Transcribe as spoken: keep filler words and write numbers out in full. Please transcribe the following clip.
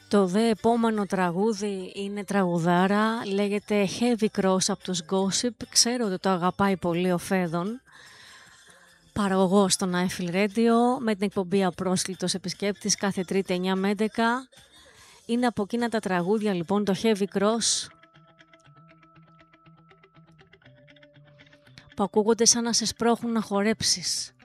Το δε επόμενο τραγούδι είναι τραγουδάρα, λέγεται Heavy Cross από τους Gossip. Ξέρω ότι το αγαπάει πολύ ο Φέδων, παραγωγός στο Nightfall Radio, με την εκπομπή Απρόσκλητος Επισκέπτης κάθε Τρίτη εννιά με έντεκα. Είναι από εκείνα τα τραγούδια λοιπόν, το Heavy Cross, που ακούγονται σαν να σε σπρώχνουν να χορέψεις.